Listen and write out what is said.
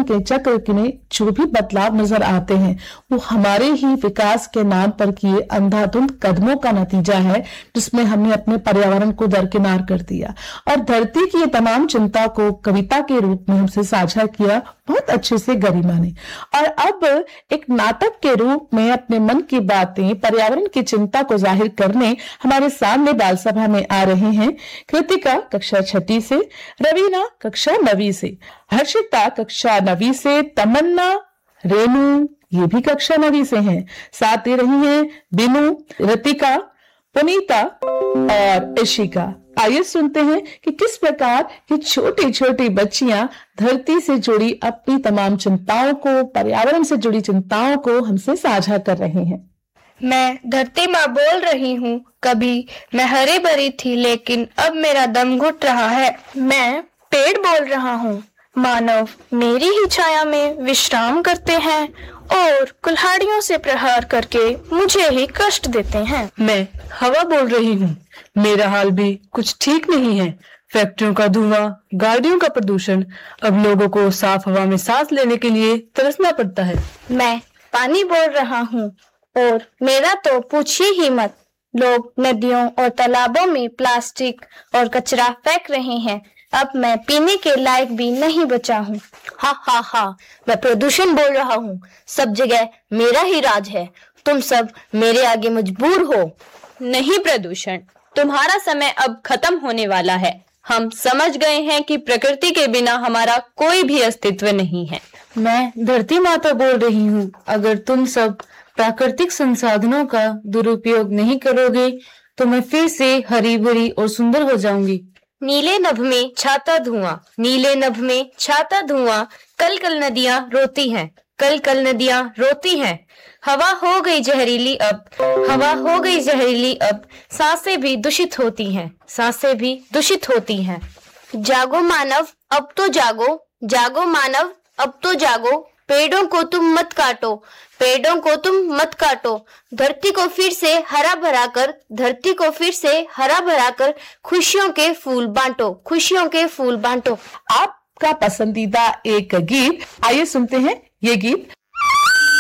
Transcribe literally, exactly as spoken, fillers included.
परिवर्तन के चक्र में जो भी बदलाव नजर आते हैं वो हमारे ही विकास के नाम पर किए अंधाधुंध कदमों का नतीजा है, जिसमें हमने अपने पर्यावरण को दरकिनार कर दिया और धरती की ये तमाम चिंता को कविता के रूप में हमसे साझा किया बहुत अच्छे से गरिमा ने। और अब एक नाटक के रूप में अपने मन की बातें पर्यावरण की चिंता को जाहिर करने हमारे सामने बाल सभा में आ रहे हैं कृतिका कक्षा छठी से, रवीना कक्षा नवी से, हर्षिता कक्षा नवी से, तमन्ना, रेनू ये भी कक्षा नवी से हैं, साथ दे रही हैं बिनू, ऋतिका, पुनीता और इशिका। आइए सुनते हैं कि किस प्रकार ये छोटी छोटी बच्चियां धरती से जुड़ी अपनी तमाम चिंताओं को, पर्यावरण से जुड़ी चिंताओं को हमसे साझा कर रही हैं। मैं धरती माँ बोल रही हूँ, कभी मैं हरी भरी थी लेकिन अब मेरा दम घुट रहा है। मैं पेड़ बोल रहा हूँ, मानव मेरी ही छाया में विश्राम करते हैं और कुल्हाड़ियों से प्रहार करके मुझे ही कष्ट देते हैं। मैं हवा बोल रही हूँ, मेरा हाल भी कुछ ठीक नहीं है। फैक्ट्रियों का धुआं, गाड़ियों का प्रदूषण, अब लोगों को साफ हवा में सांस लेने के लिए तरसना पड़ता है। मैं पानी बोल रहा हूँ और मेरा तो पूछिए ही मत, लोग नदियों और तालाबों में प्लास्टिक और कचरा फेंक रहे हैं, अब मैं पीने के लायक भी नहीं बचा हूँ। हा हा हा, मैं प्रदूषण बोल रहा हूँ, सब जगह मेरा ही राज है, तुम सब मेरे आगे मजबूर हो। नहीं प्रदूषण, तुम्हारा समय अब खत्म होने वाला है। हम समझ गए हैं कि प्रकृति के बिना हमारा कोई भी अस्तित्व नहीं है। मैं धरती माता बोल रही हूँ, अगर तुम सब प्राकृतिक संसाधनों का दुरुपयोग नहीं करोगे तो मैं फिर से हरी भरी और सुंदर हो जाऊंगी। नीले नभ में छाता धुआं, नीले नभ में छाता धुआं, कल कल नदियां रोती हैं, कल कल नदियां रोती हैं। हवा हो गई जहरीली अब, हवा हो गई जहरीली अब, सांसें भी दूषित होती हैं, सांसें भी दूषित होती हैं। जागो मानव अब तो जागो, जागो मानव अब तो जागो, पेड़ों को तुम मत काटो, पेड़ों को तुम मत काटो, धरती को फिर से हरा भरा कर, धरती को फिर से हरा भरा कर खुशियों के फूल बांटो, खुशियों के फूल बांटो। आपका पसंदीदा एक गीत, आइए सुनते हैं ये गीत